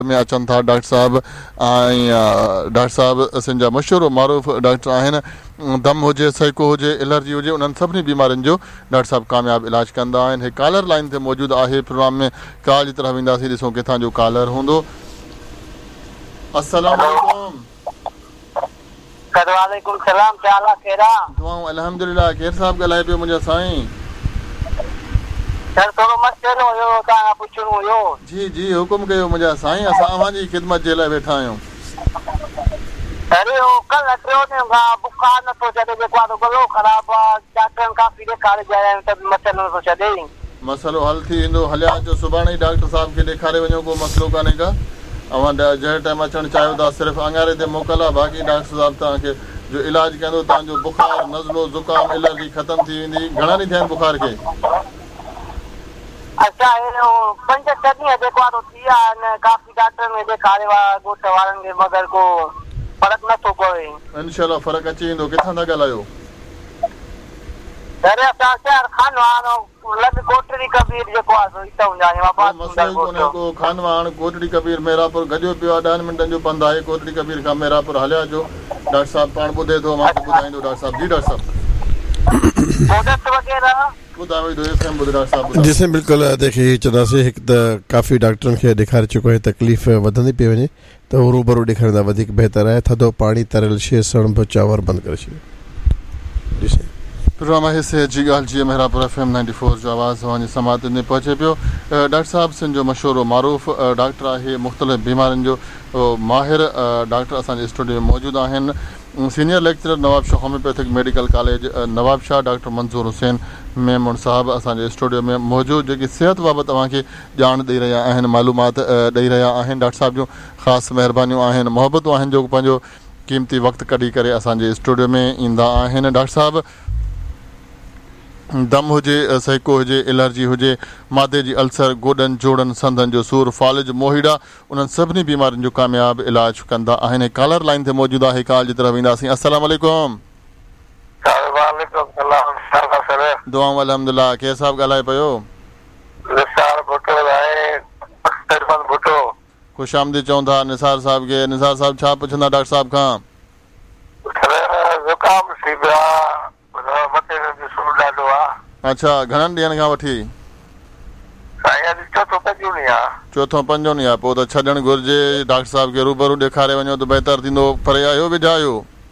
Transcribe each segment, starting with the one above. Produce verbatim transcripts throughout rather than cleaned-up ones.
में अचनि था डॉक्टर साहब ऐं डॉक्टर साहब असां जा मशहूरु मारूफ़ डॉक्टर आहिनि दम हुजे सैको हुजे एलर्जी हुजे उन्हनि सभिनी बीमारियुनि जो डॉक्टर साहब कामयाब इलाज कंदा आहिनि हे कॉलर लाइन ते मौजूदु आहे प्रोग्राम में कॉल जी तरफ़ वेंदासीं ॾिसूं किथां जो कॉलर हूंदो अस्सलाम वालेकुम वालेकुम सलाम क्या हाल आहे केरा दुआऊं अल्हम्दुलिल्लाह केर साहब ॻाल्हाए पियो मुंहिंजा साईं सर थोरो मसइलो हुयो तव्हां पुछणो हुयो जी जी हुकुम कयो मुंहिंजा साईं असां अव्हांजी ख़िदमत जे लाइ वेठा आहियूं अरे हो कल टियों ॾींहं खां बुखार नथो छॾे जेको आहे गलो ख़राबु आहे डॉक्टरनि काफ़ी ॾेखारे जाया आहियूं त मसइलो नथो छॾे मसइलो हल थी वेंदो हलिया अचो सुभाणे ई डॉक्टर साहब खे ॾेखारे वञो को मसइलो कान्हे का अवां जंहिं टाइम अचणु चाहियो था सिर्फ़ु अंगारे ते मोकल आहे बाक़ी डॉक्टर साहब तव्हांखे जो इलाज कंदो तव्हांजो बुखार नज़लो ज़ुकाम एलर्जी ख़तम थी वेंदी घणा ॾींहं थिया आहिनि बुखार खे अच्छा पंज छह ॾींहं जेको आहे थी विया आहिनि काफ़ी डॉक्टरनि में ॾेखारियो आहे ॻोठ वारनि खे मगर को फ़र्क़ु नथो पवे इंशाल्लाह फ़र्क़ु अची वेंदो किथां था ॻाल्हायो अरे असां शहर खानवान लॻ कोटड़ी कबीर जेको आहे हितां कोन्हे को खानवान कोटड़ी कबीर मेरापुर गॾियो पियो आहे ॾहनि मिंटनि जो पंधु आहे कोटड़ी कबीर खां मेरापुर हलिया जो डॉक्टर साहब पाण ॿुधे थो मां ॿुधाईंदो डॉक्टर साहब जी डॉक्टर साहब जी साईं बिल्कुलु देखिए चवंदासीं हिकु त काफ़ी डॉक्टरनि खे ॾेखारे चुको आहे तकलीफ़ वधंदी पई वञे त उहो रूबरू ॾेखारींदा वधीक बहितर आहे थधो पाणी तरियल शइ सणभ चांवर बंदि करे छॾियो जी साईं प्रोग्राम हिसे जी ॻाल्हि जी Merapur F M ninety four जो आवाज़ तव्हांजे समात में पहुचे पियो डॉक्टर साहब सिंध जो मशहूरु मारूफ़ डॉक्टर आहे मुख़्तलिफ़ बीमारियुनि जो माहिर डॉक्टर असांजे स्टूडियो में मौजूदु आहिनि senior lecturer Nawab Shah homeopathic medical college Nawab Shah doctor मंज़ूर हुसैन मेमून साहब असांजे स्टूडियो में मौजूदु जेकी सिहत बाबति तव्हांखे ॼाण ॾेई रहिया आहिनि मालूमात ॾेई रहिया आहिनि डॉक्टर साहब जूं ख़ासि महिरबानियूं आहिनि मोहबतूं आहिनि जो पंहिंजो क़ीमती वक़्तु कढी करे असांजे स्टूडियो में ईंदा आहिनि डॉक्टर साहब दम हुजे सैको हुजे एलर्जी हुजे मादे जी अल्सर गोॾनि जोड़नि संदनि जो सूर फालिज मोहिड़ा उन्हनि सभिनी बीमारियुनि जो कामयाब इलाज कंदा आहिनि कॉलर लाइन ते मौजूदु आहे कॉल जी तरफ़ वेंदासीं अस्सलाम वालेकुम दुआऊं अल्हम्दुलिल्लाह केर साहब ॻाल्हाए पियो ख़ुश आमदी चऊं था निसार साहब खे निसार साहब छा पुछंदा डॉक्टर साहब खां अच्छा घणनि ॾींहंनि खां वठी चोथों पंजो ॾींहुं आहे पोइ त छॾणु घुरिजे डॉक्टर साहब खे रूबरू ॾेखारे वञो त बहितर थींदो परे आहियो वेझा आहियो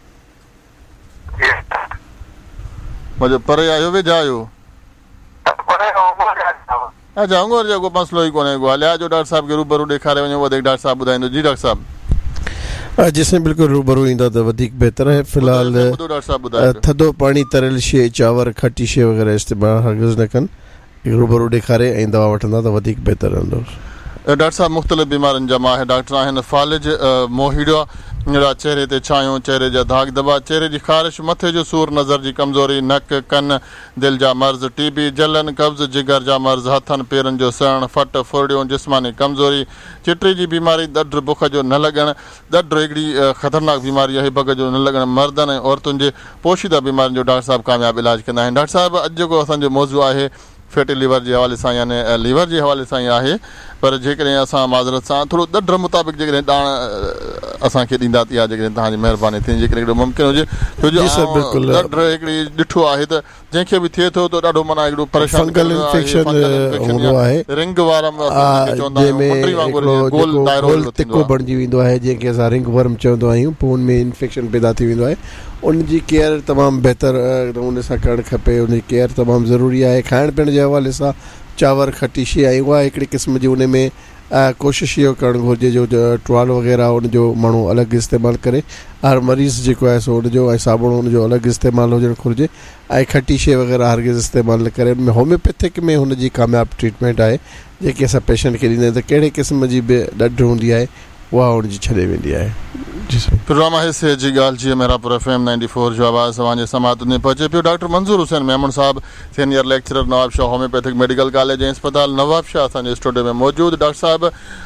मुंहिंजो परे आहियो वेझा आहियो अच्छा अंगूर जो को मसइलो ई कोन्हे को हलिया जो डॉक्टर साहब खे रूबरू ॾेखारे वञो वधीक डॉक्टर साहब ॿुधाईंदो जी डॉक्टर साहब जिसमें बिल्कुलु रूबरू ईंदा त वधीक बहितर आहे फ़िलहाल थधो पाणी तरियल शइ चांवर खटी शइ वग़ैरह इस्तेमालु हरगिज़ न कनि रूबरू ॾेखारे ऐं दवा वठंदा त वधीक बहितर रहंदो डॉक्टर साहब मुख़्तलिफ़ बीमारियुनि जा माहिर डॉक्टर आहिनि फालिज मोहिड़ा चेहरे ते छायूं चेहरे जा दाग दबा चेहरे जी ख़ारिश मथे जो सूर नज़र जी कमज़ोरी नक कन दिलि जा मर्ज़ टीबी जलन कब्ज़ जिगर जा मर्ज़ हथनि पेरनि जो सड़णु फट फुरड़ियूं जिस्मानी कमज़ोरी चिटरी जी बीमारी ॾढ बुख जो न लॻणु ॾढ हिकिड़ी ख़तरनाक बीमारी आहे बग जो न लॻणु मर्दनि ऐं औरतुनि जे पोशीदा बीमारियुनि जो डॉक्टर साहब कामयाब इलाज कंदा आहिनि डॉक्टर साहब अॼु जेको असांजो मौज़ू आहे फैटी लीवर जे हवाले सां यानी लीवर जे हवाले सां ई आहे पर जेकॾहिं असां माज़रत सां थोरो ॾढ मुताबिक़ जेकॾहिं ॼाण असांखे ॾींदा थी आहे जेकॾहिं तव्हांजी महिरबानी थींदी जेकॾहिं हिकिड़ो मुमकिन हुजे छो जो ॾढ हिकिड़ी ॾिठो आहे त जंहिंखे बि थिए थो त ॾाढो माना हिकिड़ो परेशान रिंग वारा तिको बणिजी वेंदो आहे जंहिंखे असां रिंग वर्म चवंदा आहियूं पोइ हुन में इंफेक्शन पैदा थी वेंदो आहे उनजी केयर तमामु बहितर उन सां करणु खपे उनजी केयर तमामु ज़रूरी आहे खाइण पीअण जे हवाले सां चांवर खटी शइ ऐं उहा हिकिड़ी क़िस्म जी उन में कोशिशि इहो करणु घुरिजे जो टुवाल वग़ैरह उनजो माण्हू अलॻि इस्तेमालु करे हर मरीज़ जेको आहे सो उनजो ऐं साबुण उनजो अलॻि इस्तेमालु हुजणु घुरिजे ऐं खटी शइ वग़ैरह हरगिज़ इस्तेमालु न करे उनमें होम्योपैथिक में हुनजी कामयाबु ट्रीटमेंट आहे जेकी असां पेशेंट खे ॾींदा आहियूं त कहिड़े क़िस्म जी बि ॾढ हूंदी आहे उहा हुनजी छॾे वेंदी आहे जी सर प्रोग्राम आहे से जी ॻाल्हि जी Merapur F M ninety four जो आवाज़ तव्हांजे समात में पहुचे पियो डॉक्टर मंज़ूर हुसैन मेमून साहब senior lecturer Nawab Shah homeopathic medical college ऐं अस्पताल नवाब शाह असांजे स्टूडियो में मौजूदु डॉक्टर साहब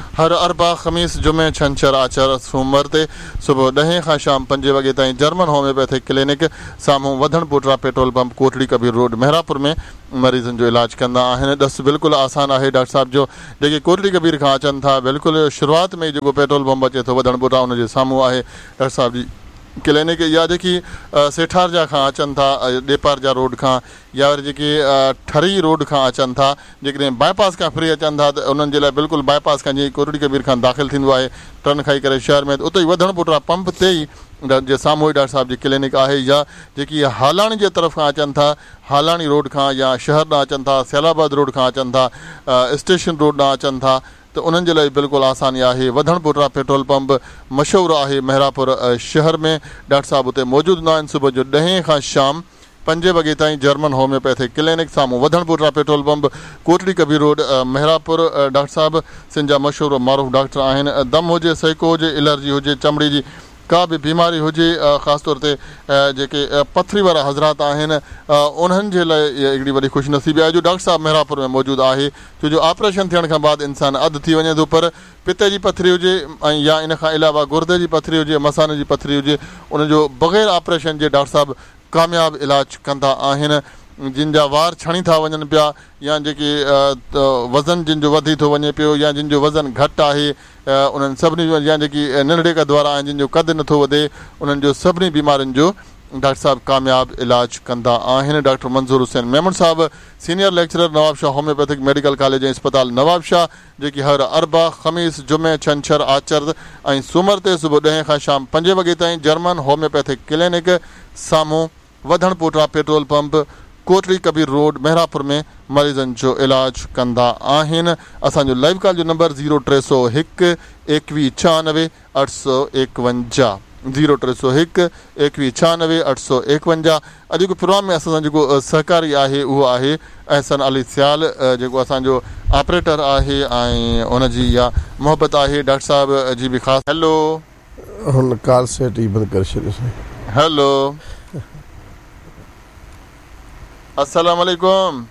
हर अरबा ख़मीस जुमे छंछर आचर सूमर ते सुबुह ॾहें खां शाम पंजे वॻे ताईं जर्मन होम्योपैथिक क्लिनिक साम्हूं वधणपुरा petrol pump Kotri Kabir road Mehrabpur में मरीज़नि जो इलाज कंदा आहिनि। ॾस बिल्कुलु आसान आहे डॉक्टर साहब जो, जेके कोटड़ी कबीर खां अचनि था बिल्कुलु शुरूआति में जेको पेट्रोल पंप अचे थो वधणपुरा उनजे साम्हूं आहे डॉक्टर साहब जी क्लिनिक। या जेकी सेठारजा खां अचनि था ॾेपारजा रोड खां या वरी जेके ठरी रोड खां अचनि था, जेकॾहिं बाईपास खां फ्री अचनि था त उन्हनि जे लाइ बिल्कुलु बाईपास खां जीअं कोटड़ी कबीर खां दाख़िल थींदो आहे टर्न खाई करे शहर में, उते ई वधणपुरा पंप ते ई जे साम्हूं ई डॉक्टर साहब जी क्लिनिक आहे। या जेकी हालाणी जे तरफ़ खां अचनि था, हालाणी रोड खां या शहर ॾांहुं अचनि था, सैलाबाद रोड खां अचनि था, स्टेशन रोड ॾांहुं अचनि था, त उन्हनि जे लाइ बिल्कुलु आसानी आहे। वधणपुरा पेट्रोल पंप मशहूरु आहे मेहरापुर शहर में। डॉक्टर साहब उते मौजूदु न आहिनि। सुबुह जो ॾहें खां शाम पंजे वॻे ताईं जर्मन होम्योपैथिक क्लिनिक साम्हूं वधणपुरा petrol pump Kotri Kabir road Mehrabpur. Doctor साहब सिंध जा मशहूरु मारूफ़ डॉक्टर आहिनि। दम हुजे, सहिको हुजे, एलर्जी हुजे, चमड़ी जी का बि बीमारी हुजे, ख़ासि तौर ते जेके पथरी वारा हज़रात आहिनि उन्हनि जे लाइ हिकिड़ी वॾी ख़ुशनसीबी आहे जो डॉक्टर साहब मेहरापुर में मौजूदु आहे। छो जो ऑपरेशन थियण खां बाद इंसानु अधु थी वञे थो, पर पिते जी पथरी हुजे ऐं या इन खां अलावा गुर्दे जी पथरी हुजे, मसाने जी पथरी हुजे, उनजो बग़ैर ऑपरेशन जे डॉक्टर साहब कामयाबु इलाजु कंदा आहिनि। जिन जा वार छणी था वञनि पिया या जेके वज़न जिन जो वधी थो वञे पियो या जिन जो वज़न घटि आहे उन्हनि सभिनी या जेकी नंढड़े कद वारा आहिनि जिन जो कदु नथो वधे, उन्हनि जो सभिनी बीमारियुनि जो डॉक्टर साहब कामयाबु इलाजु कंदा आहिनि। डॉक्टर मंज़ूर हुसैन मेमन साहब senior lecturer Nawabshah homeopathic medical college ऐं इस्पताल नवाबशाह, जेकी हर अरबा ख़मीस जुमे छंछर आचर ऐं सूमर ते सुबुह ॾहें खां शाम पंजे वॻे ताईं जर्मन होम्योपैथिक क्लिनिक साम्हूं वधणपुरा petrol pump Kotri Kabir road Mehrabpur में मरीज़नि जो इलाजु कंदा आहिनि। असांजो लाइव कॉल जो नंबर ज़ीरो टे सौ हिकु एकवीह छहानवे अठ सौ एकवंजाह ज़ीरो टे सौ हिकु एकवीह छहानवे अठ सौ एकवंजाह। अॼु जो प्रोग्राम में असां जेको सहकारी आहे उहो आहे अहसन अली सियाल, जेको असांजो ऑपरेटर आहे ऐं उनजी इहा मोहबत आहे डॉक्टर साहब जी बि ख़ासि। हैलो, हुन कॉल सेट ई बंदि करे छॾियो। हैलो, अस्सलाम वालेकुम।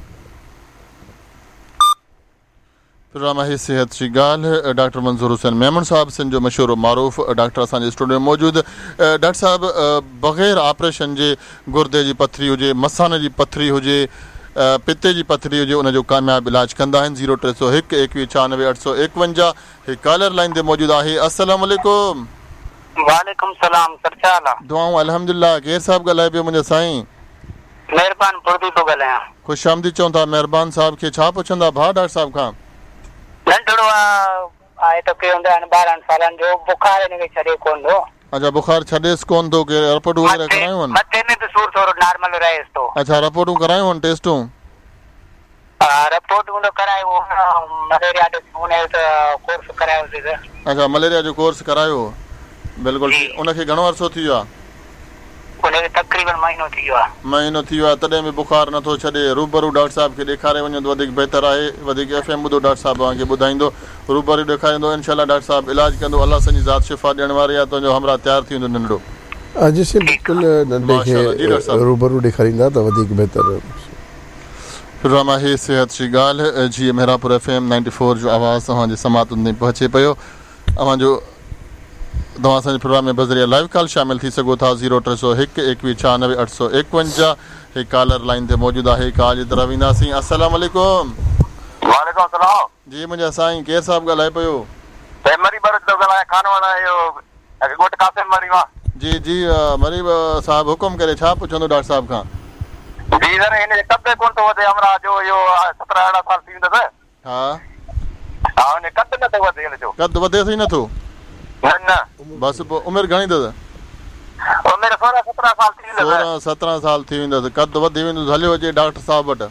प्रोग्राम आहे सेहत जी ॻाल्हि। डॉक्टर मंज़ूर हुसैन मेमन साहब सिंध जो मशहूरु मारूफ़ डॉक्टर असांजे स्टूडियो में मौजूदु। डॉक्टर साहब बग़ैर ऑपरेशन जे गुर्दे जी पथरी हुजे, मसाने जी पथरी हुजे, पिते जी पथरी हुजे, उनजो कामयाबु इलाजु कंदा आहिनि। ज़ीरो टे सौ हिकु एकवीह छहानवे अठ सौ एकवंजाह हिकु कॉलर लाइन ते मौजूदु आहे। अस्सलाम वालेकुम। वालेकुम सलाम, सर छा हाल आहे? दुआऊं अल्हम्दुलिल्लाह। केरु साहब ॻाल्हाए पियो मुंहिंजो साईं? महिरबान पुरदी थो ॻाल्हायां। ख़ुशि आमदी चऊं था। महिरबान साहब खे छा पुछंदा भाउ डॉक्टर साहब खां? नंढड़ो आहे त के हूंदा आहिनि ॿारहं सालनि जो, बुखार हिनखे छॾे कोन थो। अच्छा, बुखार छॾेसि कोन थो, के रिपोर्टूं वग़ैरह करायूं आहिनि? मथे में बि सूर थोरो नॉर्मल रहेसि थो। अच्छा, रिपोर्टूं करायूं आहिनि, टेस्टूं? रिपोर्टूं त करायूं, मलेरिया जो कोर्स करायोसीं। अच्छा, मलेरिया जो कोर्स करायो, बिल्कुलु। उनखे घणो अर्सो थी वियो आहे? उनखे तक़रीबन महीनो थी वियो आहे। महीनो थी वियो आहे, तॾहिं बि बुखार नथो छॾे। रूबरू डॉक्टर साहब खे ॾेखारे वञो त वधीक बहितर आहे। वधीक एफ एम ॿुधो, डॉक्टर साहब तव्हांखे ॿुधाईंदो, रूबरू ॾेखारींदो, इनशाला डॉक्टर साहब इलाजु कंदो। अलाह संजी ज़ात शिफ़ा ॾियण वारी आहे। तुंहिंजो हमरा तयारु थी वेंदो नंढड़ो। अॼु से बिल्कुलु नंढे खे रूबरू ॾेखारींदा त वधीक बहितर। प्रोग्राम आहे सेहत जी ॻाल्हि। जीअं Mehrabpur F M ninety four जो आवाज़ु तव्हांजे समातुनि ताईं पहुचे पियो। अव्हांजो तव्हां असांजे प्रोग्राम में बज़रिया लाइव कॉल शामिल थी सघो था। ज़ीरो टे सौ हिकु एकवीह छहानवे अठ सौ एकवंजाह हिकु कॉलर लाइन ते मौजूदु आहे। कॉल जी तरफ़ ईंदासीं। अस्सलाम वालेकुम। वालेकुम सलाम जी मुंहिंजा साईं, केरु साहब ॻाल्हाए पियो? मरी बरत थो ॻाल्हायां, खानवाड़ा इहो गोट कासिम मरी मां। जी जी मरी साहब हुकुम करे, छा पुछंदो डॉक्टर साहब खां? जी सर, हिन कद कोन थो वधे, हमरा जो इहो सत्रहं अरिड़हं साल थी वेंदसि। हा हा, हिन कद नथो वधे, हिन जो कद वधेसि ई नथो? न न, बसि पोइ उमिरि घणी अथसि? उमिरि सोरहं सत्रहं साल थी वेंदसि। सोरहं सत्रहं साल थी वेंदसि, कद वधी वेंदुसि। हलियो अचे डॉक्टर साहब वटि।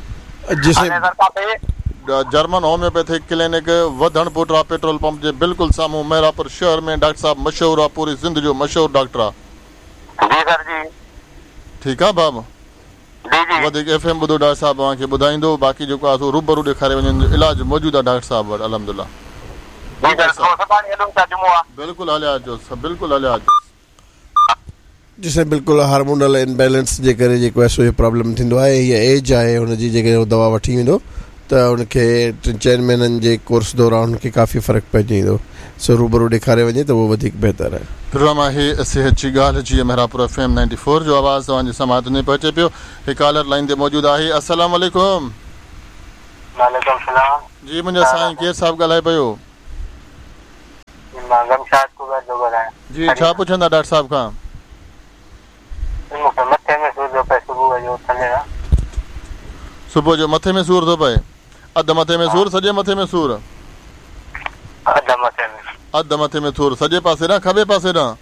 German homeopathic clinic वधणपुरा petrol pump जे बिल्कुलु साम्हूं मेहरापुर शहर में। डॉक्टर साहब मशहूरु आहे, पूरी सिंध जो मशहूरु डॉक्टर आहे। जी सर जी। ठीकु आहे बाबा? जी जी। वधीक एफ एम ॿुधो, डॉक्टर साहब तव्हांखे ॿुधाईंदो। बाक़ी जेको आहे सो रूबरू ॾेखारे वञनि, इलाजु मौजूदु आहे डॉक्टर साहब वटि अल्हम्दुलिल्लाह। बिल्कुलु हलिया अचो, बिल्कुलु हलिया अचो। जिसमें बिल्कुलु हार्मोनल इनबैलेंस जे करे जेको आहे सो इहो प्रॉब्लम थींदो आहे। हीअ एज आहे हुनजी, जेके उहो दवा वठी वेंदो त उनखे टिनि चइनि महीननि जे कोर्स दौरान उनखे काफ़ी फ़र्क़ु पइजी वेंदो सो रूबरू ॾेखारे वञे त उहो वधीक बहितरु आहे. प्रोग्राम आहे सिहत जी ॻाल्हि जीअं Merapur F M ninety four जो आवाज़ तव्हांजी समात में पहुचे पियो. हिकु कॉलर लाइन ते मौजूदु आहे. अस्सलाम वालेकुम. वालेकुम सलाम. जी मुंहिंजा साईं केरु साहिबु ॻाल्हाए पियो? जी छा पुछंदा डॉक्टर साहिब खां? मथे में सूर थो पए सुबुह जो उथंदे सुबुह जो मथे में सूर थो पए. अधु मथे में सूर सॼे मथे में सूर? अधु मथे में. अधु मथे में सूर सॼे पासे ॾांहुं खॿे पासे ॾांहुं?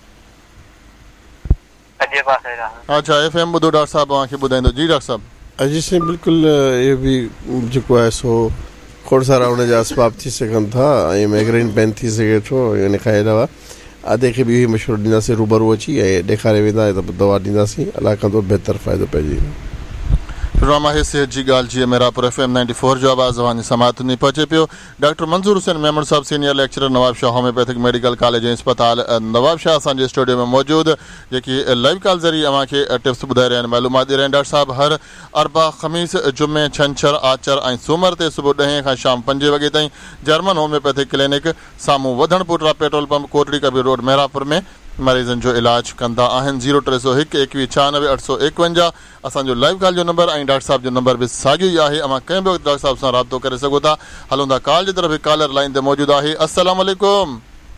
सॼे पासे ॾांहुं. अच्छा एफ एम ॿुधो डॉक्टर साहिब तव्हांखे ॿुधाईंदो. जी डॉक्टर साहिब. अजी साईं बिल्कुलु इहो बि जेको आहे सो खोड़ सारा उनजा असबाब थी सघनि था ऐं माइग्रेन पेन थी सघे थो. इन खां अलावा आधे खे बि इहो मशवरो ॾींदासीं रूबरू अची ऐं ॾेखारे वेंदा त दवा ॾींदासीं. अलाह कंदो बहितरु फ़ाइदो पइजी वेंदो. प्रोग्राम आहे सिहत जी ॻाल्हि जीअं Merapur F M ninety four जो आवाज़ तव्हांजी समात में पहुचे पियो. डॉक्टर मंज़ूर हुसैन मेमण साहब senior lecturer Nawabshah homeopathic medical college ऐं अस्पताल नवाबशाह असांजे स्टूडियो में मौजूदु जेकी लाइव कॉल ज़रिए अव्हांखे टिप्स ॿुधाए रहिया आहिनि मालूमात ॾेई रहिया आहिनि. डॉक्टर साहिब हर अरबा ख़मीस जुमे छंछरु आचर ऐं सूमर ते सुबुह ॾहें खां शाम पंजे वॻे ताईं जर्मन होम्योपैथिक क्लिनिक साम्हूं वधणपुरा petrol pump Kotri Kabir road Merapur में मरीज़नि जो इलाज कंदा आहिनि. ज़ीरो टे सौ हिकु एकवीह छहानवे अठ सौ एकवंजाह असांजो लाइव कॉल जो नंबर ऐं डॉक्टर साहिब जो नंबर बि साॻियो ई आहे. अव्हां कंहिं बि वक़्तु डॉक्टर साहिब सां राब्तो करे सघो था. हलूं था कॉल जी तरफ़. कॉलर लाइन ते मौजूदु आहे. अस्सलाम वालेकुम.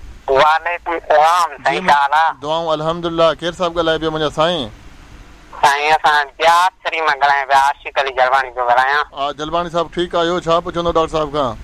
वालेकुम सलाम. सही हाल आहे? दुआऊं अल्हम्दुलिल्लाह. केरु साहिब ॻाल्हाए पियो मुंहिंजा साईं? साईं असां बियास शरी मां ॻाल्हायां पिया. आशिक़ अली जलवाणी पियो ॻाल्हायां. हा जलवाणी साहिब ठीकु आहियो? छा पुछंदो डॉक्टर साहिब खां?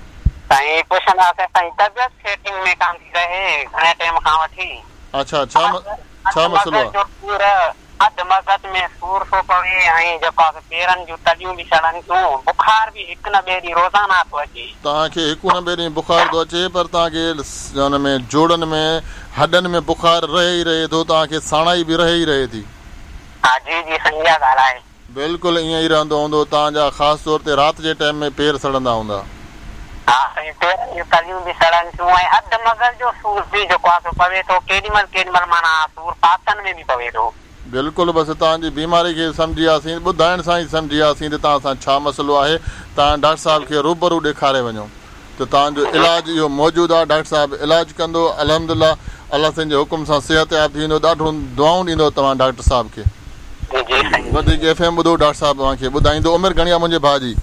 साईं पुछंदासीं साईं तबियत सेटिंग में कान थी रहे घणे टाइम खां वठी. अच्छा छा छा मसलो आहे? अधु मगज़ में सूर थो पवे ऐं जेको आहे पेरनि जूं तलियूं बि सड़नि थियूं. बुखार बि हिकु न ॿिए ॾींहुं रोज़ाना थो अचे. तव्हांखे हिकु न ॿिए ॾींहुं बुखार थो अचे पर तव्हांखे हुन में जोड़नि में हॾनि में बुखार रहे ई रहे थो. तव्हांखे साणाई बि रहे ई रहे थी. हा जी जी सही ॻाल्हि आहे. बिल्कुलु ईअं ई रहंदो हूंदो. तव्हांजा ख़ासि तौर ते राति जे टाइम में पेर सड़ंदा हूंदा. हा साईं पेरनि जूं तलियूं बि सड़नि थियूं ऐं अधु मगज़ जो सूर बि जेको आहे पवे थो. केॾीमहिल केॾीमहिल माना सूर पातनि में बि पवे थो. बिल्कुलु बसि तव्हांजी बीमारी खे सम्झी वियासीं. ॿुधाइण सां ई सम्झी वियासीं त तव्हां सां छा मसइलो आहे. तव्हां डॉक्टर साहिब खे रूबरू ॾेखारे वञो त तव्हांजो इलाजु इहो मौजूदु आहे. डॉक्टर साहिबु इलाजु कंदो अल्हम्दुलिल्लाह. अलाह साईं जे हुकुम सां सिहत याब थी वेंदो. ॾाढो दुआऊं ॾींदो तव्हां डॉक्टर साहिब खे. वधीक एफ एम ॿुधो. डॉक्टर साहिबु तव्हांखे ॿुधाईंदो. उमिरि घणी आहे मुंहिंजे भाउ जी?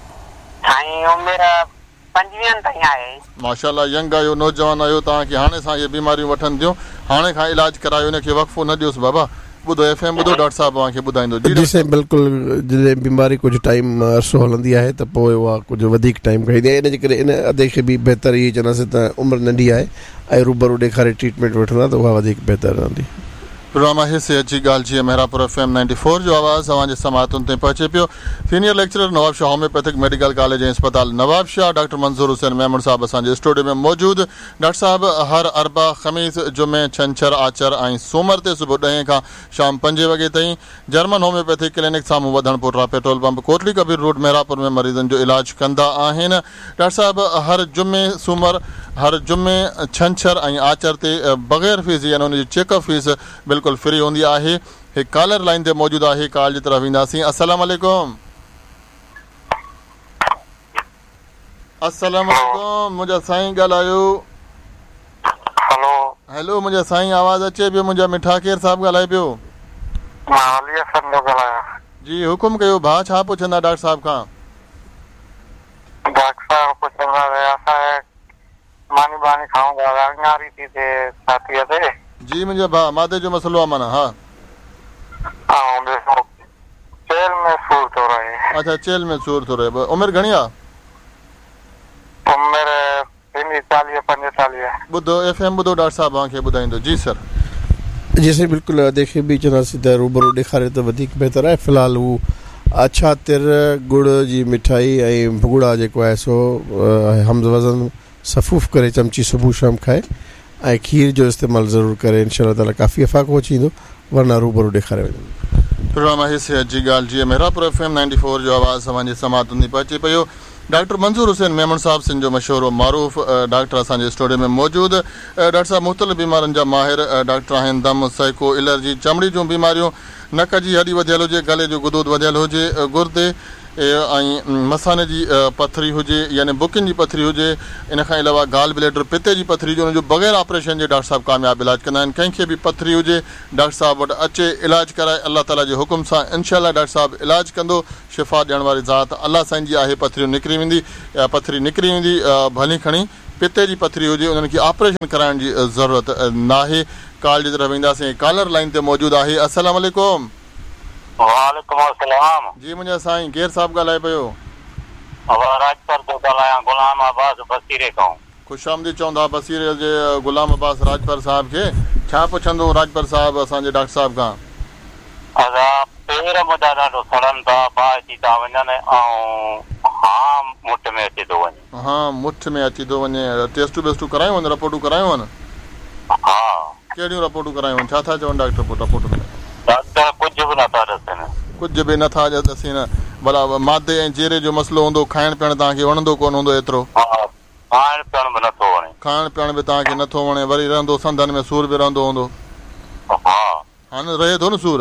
माशाअल्लाह यंग आहियो नौजवान आहियो. तव्हांखे हाणे सां इहे बीमारियूं वठनि थियूं. हाणे खां इलाजु करायो. हिनखे वक़फ़ो न ॾियोसि बाबा. ॿुधो एफ एम ॿुधो. डॉक्टर साहिबु तव्हांखे ॿुधाईंदो. जी साईं बिल्कुलु. जॾहिं बीमारी कुझु टाइम अरसो हलंदी आहे त पोइ उहा कुझु वधीक टाइम खणंदी आहे. इन जे करे इन अधे खे बि बहितरु इहे चवंदासीं त उमिरि नंढी आहे ऐं रूबरू ॾेखारे ट्रीटमेंट वठंदा त उहा वधीक बहितरु रहंदी. प्रोग्राम आहे सिहत जी ॻाल्हि जीअं Merapur F M ninety four जो आवाज़ तव्हांजे समातुनि ते पहुचे पियो. Senior lecturer Nawabshah homeopathic medical college ऐं अस्पताल नवाबशाह डॉक्टर मंज़ूर हुसैन मेमण साहब असांजे स्टूडियो में मौजूदु. डॉक्टर साहिब हर अरबा ख़मीस जुमे छंछरु आचर ऐं सूमर ते सुबुह ॾहें खां शाम पंजे वॻे ताईं जर्मन होम्योपैथिक क्लिनिक साम्हूं वधणपुरा petrol pump Kotri Kabir road Merapur में मरीज़नि जो इलाजु कंदा आहिनि. डॉक्टर साहिब हर जुमे सूमर हर जुमे छंछरु ऐं आचर ते बग़ैर फीस यानी हुनजी चेकअप फीस बिल्कुलु फ्री हूंदी आहे. हिकु कॉलर लाइन ते मौजूदु आहे. कॉल जी तरफ़ ईंदासीं. अस्सलाम वालेकुम. अस्सलाम वालेकुम. मुंहिंजा साईं ॻाल्हायो. हेलो हेलो मुंहिंजा साईं आवाज़ अचे पियो. मुंहिंजा मिठा केरु साहिबु ॻाल्हाए पियो? जी हुकुम कयो भाउ. छा पुछंदा डॉक्टर साहिब खां? डॉक्टर साहब पुछंदा असां मानी बानी खाऊंगा अंगारी थी थे छातीअ ते. जी मुंहिंजा भाउ मादे जो मसइलो आहे माना. हा चेल में सूर थो रहे. अच्छा चेल में सूर थो रहे. उमिरि घणी आहे? उमिरि चालीह पंजेतालीह. ॿुधो एफ एम ॿुधो. डॉक्टर साहिबु तव्हांखे ॿुधाईंदो. जी सर. जी साईं बिल्कुलु. अधे खे बि चवंदासीं त रूबरू ॾेखारे त वधीक बहितरु आहे. फ़िलहालु हू अछा तिर गुड़ जी मिठाई ऐं भुॻड़ा जेको आहे सो हमज़ वज़न सफ़ूफ़ करे चमची सुबुह शाम खाए ऐं खीर जो इस्तेमालु ज़रूरु करे. इनशाअल्लाह ताला काफ़ी इफ़ाक़ो अची वेंदो. वरना रूबरू ॾेखारे वञो. प्रोग्राम आहे सिहत जी ॻाल्हि जीअं Merapur F M ninety four जो आवाज़ असांजे समातुनि ते पहुचे पियो. डॉक्टर मंज़ूर हुसैन मेमण साहब सिंध जो मशहूरु मारूफ़ डॉक्टर असांजे स्टूडियो में मौजूदु. डॉक्टर साहब मुख़्तलिफ़ बीमारियुनि जा माहिर डॉक्टर आहिनि. दम साइको एलर्जी चमड़ी जूं बीमारियूं नक जी हॾी वधियल हुजे गले जो गुदूद वधियल हुजे गुर्दे ऐं मसाने जी पथरी हुजे यानी बुकिन जी पथरी हुजे इन खां अलावा गाल ब्लैडर पिते जी पथरी जो उनजो बग़ैर ऑपरेशन जे डॉक्टर साहब कामयाबु इलाजु कंदा आहिनि कंहिंखे बि पथरी हुजे डॉक्टर साहब वटि अचे इलाजु कराए अल्लाह ताला जे हुकुम सां इंशाअल्लाह डॉक्टर साहब इलाजु कंदो शिफ़ा ॾियण वारी ज़ात अल्लाह साईं जी आहे पथरियूं निकिरी वेंदी पथरी निकिरी वेंदी भली खणी पिते जी पथरी हुजे उन्हनि खे ऑपरेशन कराइण जी ज़रूरत नाहे कॉल जी तरफ़ वेंदासीं कॉलर लाइन ते मौजूदु आहे अस्सलाम वालेकुम वालेकुम अस्सलाम जी मुंहिंजा साईं केरु साहब ॻाल्हाए पियो राजपर थो ॻाल्हायां गुलाम अब्बास बसीरे खां ख़ुशि आमदी चवंदा बसीरे जे गुलाम अब्बास राजपर साहब खे छा पुछंदो राजपर साहब असांजे डॉक्टर साहब खां असां पेर मुंहिंजा ॾाढो सड़नि था बाहि अची था वञनि ऐं हा मुठ में अची थो वञे हा मुठ में अची थो वञे टेस्टूं बेस्टूं करायूं आहिनि रिपोर्टूं करायूं आहिनि हा कहिड़ियूं रिपोर्टूं करायूं आहिनि छा था चवनि डॉक्टर रिपोर्ट में डॉक्टर कुझु बि नथा ॾसनि कुझु बि नथा ॾसी न भला मादे ऐं चेरे जो मसइलो हूंदो खाइण पीअण तव्हांखे वणंदो कोन हूंदो एतिरो खाइण पीअण बि नथो वणे खाइण पीअण बि तव्हांखे नथो वणे वरी रहंदो संदनि में सूर बि रहंदो हूंदो हा हा न रहे थो न सूर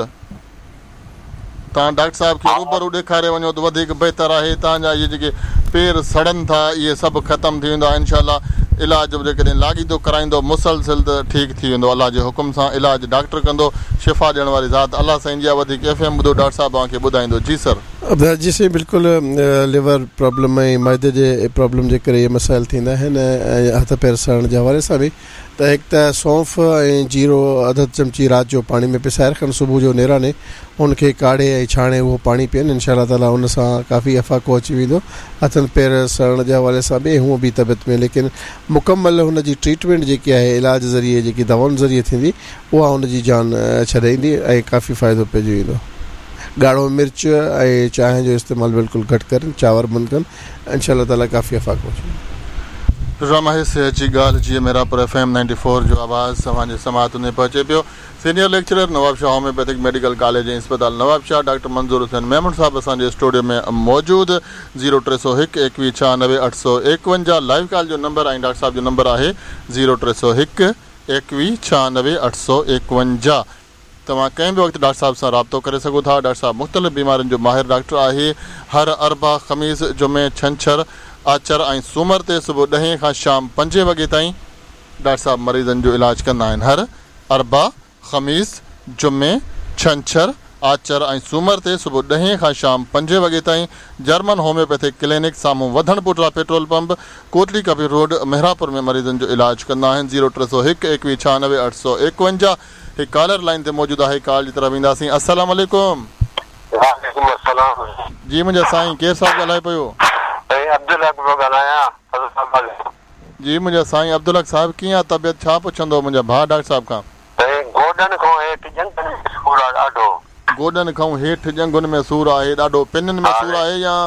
तव्हां डॉक्टर साहब खे रूबरू ॾेखारे वञो त वधीक बहितर आहे तव्हांजा इहे जेके पेर सड़नि था इहे सभु ख़तमु थी वेंदा इनशाअल्लाह इलाजु जेकॾहिं लाॻीदो कराईंदो मुसलसिल त ठीकु थी वेंदो अलाह जे हुकुम सां इलाजु डॉक्टर कंदो शिफ़ा ॾियण वारी ज़ात अलाह साईं जी वधीक एफ एम ॿुधो डॉक्टर साहब तव्हांखे ॿुधाईंदो जी सर जी साईं बिल्कुलु लिवर प्रॉब्लम ऐं माइदे जे प्रॉब्लम जे करे इहे मसाइल थींदा आहिनि ऐं हथ पेर सड़न जे हवाले सां बि त हिकु त सौंफ़ ऐं जीरो अधु चमची राति जो पाणी में पिसाए रखनि सुबुह जो नेराने हुनखे काढ़े ऐं छाणे उहो पाणी पीअनि इनशा ताला हुन सां काफ़ी अफ़ाक़ो अची वेंदो हथनि पेर सड़न जे हवाले सां बि हूअं बि तबियत में लेकिन मुकमल हुन जी ट्रीटमेंट जेकी आहे इलाज ज़रिए जेकी दवाउनि ज़रिए थींदी उहा हुन जी जान छॾाईंदी ऐं काफ़ी फ़ाइदो पइजी वेंदो ॻाढ़ो मिर्च ऐं चांहि जो इस्तेमालु बिल्कुलु घटि कनि चांवर बंदि कनि इनशा ताला काफ़ी अफ़ाक़ो अची प्रोग्राम आहे सिहत जी ॻाल्हि जीअं मेरा पर एफ एम नाइंटी फोर जो आवाज़ तव्हांजे समात में पहुचे पियो senior lecturer Nawab Shah homeopathic medical college ऐं अस्पताल नवाब शाह डॉक्टर मंज़ूर हुसैन मेमन साहब असांजे स्टूडियो में मौजूदु ज़ीरो टे सौ हिकु एकवीह छहानवे अठ सौ एकवंजाह लाइव कॉल जो नंबर ऐं डॉक्टर साहब जो नंबर आहे ज़ीरो टे सौ हिकु एकवीह छहानवे अठ सौ एकवंजाह तव्हां कंहिं बि वक़्तु डॉक्टर साहब सां राब्तो करे सघो था डॉक्टर साहब मुख़्तलिफ़ बीमारियुनि जो माहिर डॉक्टर आहे हर अरबा ख़मीस जुमे छंछरु आचर ऐं सूमर ते सुबुह ॾहें खां शाम पंजे वॻे ताईं डॉक्टर साहब मरीज़नि जो इलाजु कंदा आहिनि हर अरबा ख़मीस जुमे छंछरु आचर ऐं सूमर ते सुबुह ॾहें खां शाम पंजे वॻे ताईं जर्मन होम्योपैथिक क्लिनिक साम्हूं वधणपुरा petrol pump Kotli Kabir road Mehrabpur में मरीज़नि जो इलाजु कंदा आहिनि ज़ीरो टे सौ हिकु एकवीह छहानवे अठ सौ एकवंजाह हिकु कॉलर लाइन ते मौजूदु आहे कॉल जी तरफ़ ईंदासीं अस्सलाम वालेकुम जी मुंहिंजा साईं केरु साहब ॻाल्हाए पियो जी मुंहिंजा साईं अब्दुल हक साहब कीअं आहे तबियत छा पुछंदो मुंहिंजा भाउ डॉक्टर साहब खां गोॾनि खां हेठि जंगुनि में सूर आहे ॾाढो पिननि में सूर आहे या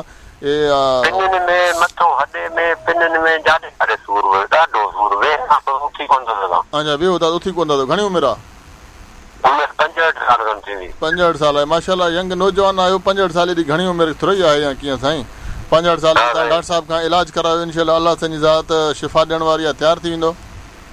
अच्छा वियो त उथी कोन था घणी उमिरि आहे पंजहठि साल आहे माशाल्लाह यंग नौजवान आहियो पंजहठि साल जी घणी उमिरि थोरी आहे या कीअं साईं पंजहठि साल तव्हां डॉक्टर साहब खां इलाजु करायो इनशाअल्लाह अल्लाह साईं जी ज़ात शिफ़ा ॾियण वारी आहे तयारु थी वेंदो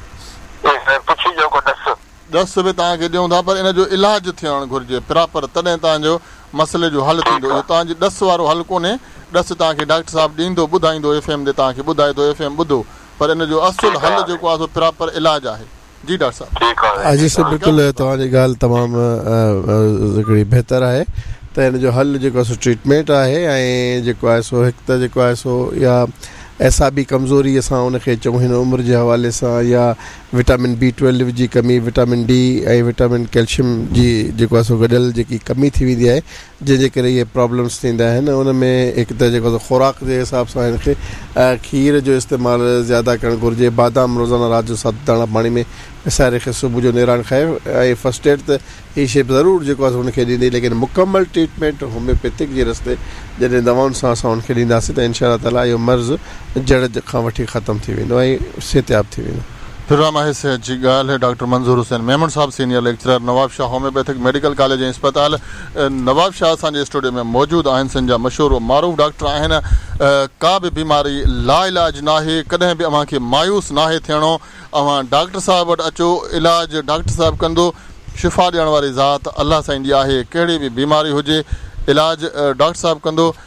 ॾस बि तव्हांखे ॾियूं था पर इन जो इलाजु थियणु घुरिजे प्रॉपर तॾहिं तव्हांजो मसइले जो हल थींदो इहो तव्हांजी ॾस वारो हल कोन्हे ॾस तव्हांखे डॉक्टर साहब ॾींदो ॿुधाईंदो एफ एम ते तव्हांखे ॿुधाए थो एफ एम ॿुधो पर इन जो असुलु हल जेको आहे सो प्रॉपर इलाजु आहे जी डॉक्टर साहब जी सर बिल्कुलु तव्हांजी ॻाल्हि तमामु हिकिड़ी बहितर आहे त हिन जो हल जेको आहे सो ट्रीटमेंट आहे ऐं जेको आहे सो हिकु त जेको आहे सो या ऐसाबी कमज़ोरी असां उनखे चऊं हिन उमिरि जे हवाले सां या विटामिन बी ट्वेल्व जी कमी विटामिन डी ऐं विटामिन कैल्शियम जी जेको आहे सो गॾियल जेकी कमी थी वेंदी आहे जंहिंजे करे इहे प्रॉब्लम्स थींदा आहिनि उन में हिकु त जेको आहे खुराक जे हिसाब सां हिनखे खीर जो इस्तेमालु ज़्यादा करणु घुरिजे बादाम रोज़ाना राति जो सत दाणा पाणी में पिसाए रखे सुबुह जो नेराण खाए ऐं फस्ट एड त हीअ शइ ज़रूरु जेको आहे हुनखे ॾींदी लेकिन मुकमल ट्रीटमेंट होम्योपैथिक जे रस्ते जॾहिं दवाउनि सां असां हुनखे ॾींदासीं त इनशा ताला इहो मर्ज़ जड़ खां वठी ख़तमु थी वेंदो ऐं सिहतयाब थी वेंदो प्रोग्राम आहे सिहत जी ॻाल्हि है डॉक्टर मंज़ूर हुसैन मेमन साहब senior lecturer Nawab Shah homeopathic medical college ऐं अस्पताल नवाब शाह असांजे स्टूडियो में मौजूदु आहिनि सिंध जा मशहूरु मारूफ़ डॉक्टर आहिनि का बि बीमारी लाइलाज नाहे कॾहिं बि अव्हांखे मायूस नाहे थियणो अव्हां डॉक्टर साहब वटि अचो इलाजु डॉक्टर साहब कंदो शिफ़ा ॾियण वारी ज़ात अल्लाह साईं जी आहे कहिड़ी बि बीमारी हुजे इलाजु डॉक्टर साहब कंदो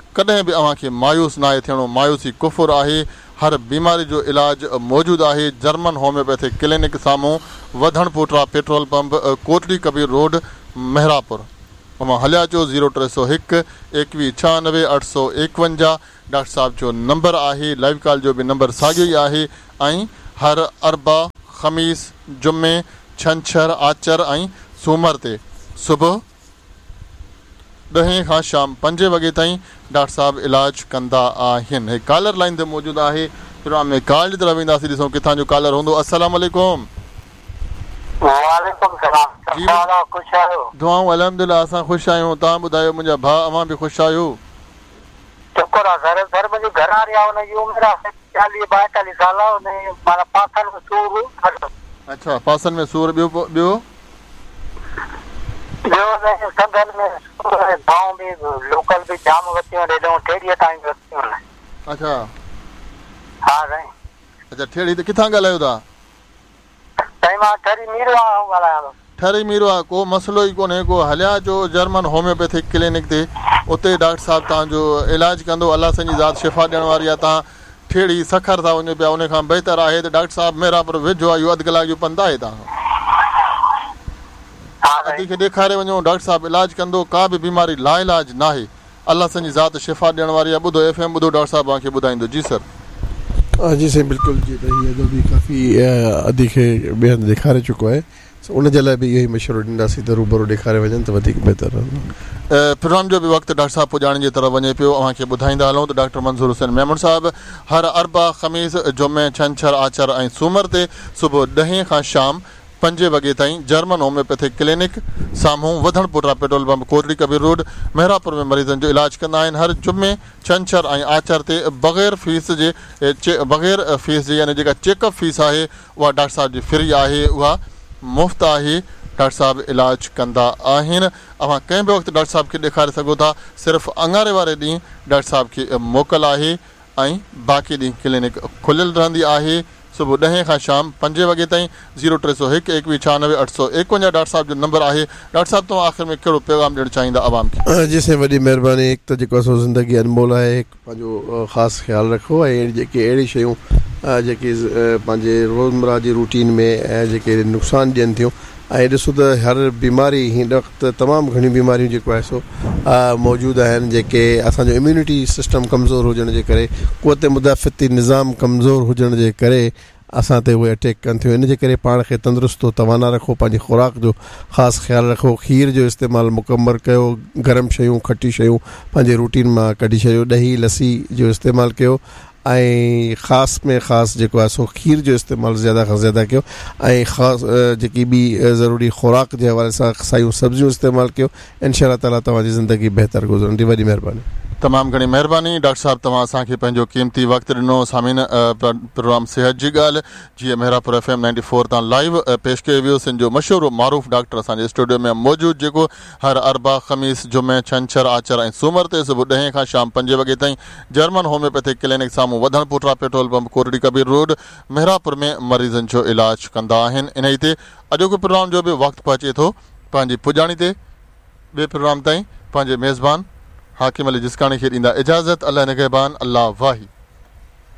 कॾहिं बि अव्हांखे मायूस नाहे थियणो मायूसी कुफुर आहे हर बीमारी जो इलाज मौजूदु आहे जर्मन होम्योपैथिक क्लिनिक साम्हूं वधण पोटरा petrol pump Kotri Kabir road Mehrabpur तव्हां हलिया अचो ज़ीरो टे सौ हिकु एकवीह छहानवे अठ सौ एकवंजाह डॉक्टर साहब जो नंबर आहे लाइव कॉल जो बि नंबर साॻियो ई आहे ऐं हर अरबा ख़मीस जुमे छंछर आचर ऐं सूमर ते सुबुह ॾहें खां शाम पंजे वॻे ताईं डॉक्टर साहब इलाज कंदा आहिनि हिकु कॉलर लाइन ते मौजूदु आहे प्रोग्राम में कॉल जी तरफ़ वेंदासीं ॾिसूं किथां जो कॉलर हूंदो अस्सलाम वालेकुम वालेकुम सलाम जी ख़ुशि आहियो दुआऊं अल्हम्दुलिल्लाह असां ख़ुशि आहियूं तव्हां ॿुधायो मुंहिंजा भाउ अव्हां बि ख़ुशि आहियो शुक्र आहे घर घर मुंहिंजी घर वारी आहे हुनजी उमिरि आहे चालीह ॿाएतालीह साल आहे हुन माना पासनि में सूर अच्छा पासनि में सूर ॿियो ॿियो ॿियो संदन में सूर गांव में लोकल बि जाम वतियूं आहिनि हेॾो टेड़ीअ ताईं वतियूं आहिनि अच्छा हा साईं अच्छा ठेड़ी त किथां ॻाल्हायो था साईं मां ठरी मीरवा ॻाल्हायां थो ठरी मीरवा को मसइलो ई कोन्हे को हलिया अचो जर्मन होम्योपैथिक क्लिनिक ते उते डॉक्टर साहब तव्हांजो इलाजु कंदो अलाह साईं जी ज़ात शिफ़ा ॾियण वारी आहे तव्हां ठेड़ी सखर था वञो पिया उन खां बहितर आहे त डॉक्टर साहब मेरापुर वेझो आहे इहो अधु कलाक जो पंधु आहे तव्हां अधी खे ॾेखारे वञो डॉक्टर साहब इलाजु कंदो का बि बीमारी लाइलाज नाहे अलाह साईं जी ज़ात शिफ़ा ॾियण वारी आहे ॿुधो एफ एम ॿुधो डॉक्टर साहब तव्हांखे ॿुधाईंदो जी सर जी साईं बिल्कुलु जी त हीअ बि काफ़ी अधी खे ॿिए हंधि ॾेखारे चुको आहे उन जे लाइ बि इहो ई मशवरो ॾींदासीं त रूबरू ॾेखारे वञनि त वधीक बहितर रहंदो प्रोग्राम जो बि वक़्तु डॉक्टर साहब पुॼाइण जी तरफ़ वञे पियो अव्हांखे ॿुधाईंदा हलूं त डॉक्टर मंज़ूर हुसैन मेमन साहब हर अरबा ख़मीस जुमे छंछर आचर ऐं सूमर ते सुबुह ॾहें खां शाम पंजे वॻे ताईं जर्मन होम्योपैथिक क्लिनिक साम्हूं वधण पुटरा petrol pump Kotri Kabir road Mehrabpur में मरीज़नि जो इलाजु कंदा आहिनि हर जुमे छंछर ऐं आचर ते बग़ैर फीस जे बग़ैर फीस जे यानी जेका चेकअप फीस आहे उहा डॉक्टर साहब जी फ्री आहे उहा मुफ़्त आहे डॉक्टर साहब इलाजु कंदा आहिनि अव्हां कंहिं बि वक़्तु डॉक्टर साहब खे ॾेखारे सघो था सिर्फ़ु अंगारे वारे ॾींहुं डॉक्टर साहब खे मोकल आहे ऐं बाक़ी ॾींहुं क्लिनिक खुलियल रहंदी आहे सुबुह ॾहें खां शाम पंजे वॻे ताईं ज़ीरो टे सौ हिकु एकवीह छहानवे अठ सौ एकवंजाह डॉक्टर साहब जो नंबर आहे डॉक्टर साहब तव्हां आख़िर में कहिड़ो पैगाम ॾियणु चाहींदा आवाम खे जी साईं वॾी महिरबानी हिकु त जेको असां ज़िंदगी अनमोल आहे हिकु पंहिंजो ख़ासि ख़्यालु रखो ऐं जेके अहिड़ी शयूं जेके पंहिंजे रोज़मर्रा जी रूटीन में ऐं जेके नुक़सानु ॾियनि थियूं ऐं ॾिसो त हर बीमारी हींअर वक़्तु तमामु घणियूं बीमारियूं जेको आहे सो मौजूदु आहिनि जेके असांजो इम्यूनिटी सिस्टम कमज़ोर हुजण जे करे क़ुव्वत मुदाफ़ती निज़ाम कमज़ोर हुजण जे करे असां ते उहे अटैक कनि थियूं इन जे करे पाण खे तंदुरुस्तु तवाना रखो पंहिंजी ख़ुराक जो ख़ासि ख़्यालु रखो खीर जो इस्तेमालु मुकमल कयो गरम शयूं खटी शयूं पंहिंजे रूटीन मां कढी छॾियो ॾही लस्सी जो इस्तेमालु कयो ऐं ख़ासि में ख़ासि जेको आहे सो खीर जो इस्तेमालु ज़्यादा खां ज़्यादा कयो ऐं ख़ासि जेकी ॿी ज़रूरी ख़ुराक जे हवाले सां सायूं सब्जियूं इस्तेमालु कयो इंशा ताला तव्हांजी ज़िंदगी बहितर गुज़रंदी वॾी महिरबानी तमामु घणी महिरबानी डॉक्टर साहब तव्हां असांखे पंहिंजो क़ीमती वक़्तु ॾिनो सामीन प्रोग्राम सिहत जी ॻाल्हि जीअं Mehrabpur F M ninety four तां लाइव पेश कयो वियो सिंध जो मशहूरु मारूफ़ डॉक्टर असांजे स्टूडियो में मौजूदु जेको हर अरबा ख़मीस जुमे छंछर आचर ऐं सूमर ते सुबुह ॾहें खां शाम पंजे वॻे ताईं जर्मन होम्योपैथिक क्लिनिक साम्हूं वधण पुटरा petrol pump Kotri Kabir road Mehrabpur में मरीज़नि जो इलाजु कंदा आहिनि इन ते अॼोको प्रोग्राम जो बि वक़्तु पहुचे थो पंहिंजी पुॼाणी ते ॿिए प्रोग्राम ताईं पंहिंजे मेज़बान हाकिम अली जिस्काणी खे ॾींदा इजाज़त अल्लाह निगहबान अल्लाह वाही।